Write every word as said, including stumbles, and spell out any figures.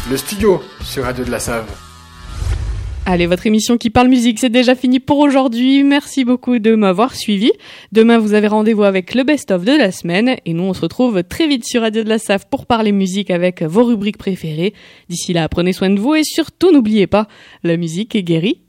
Le studio sur Radio de la Save. Allez, votre émission qui parle musique, c'est déjà fini pour aujourd'hui. Merci beaucoup de m'avoir suivi. Demain, vous avez rendez-vous avec le best-of de la semaine. Et nous, on se retrouve très vite sur Radio de la Save pour parler musique avec vos rubriques préférées. D'ici là, prenez soin de vous et surtout, n'oubliez pas, la musique est guérie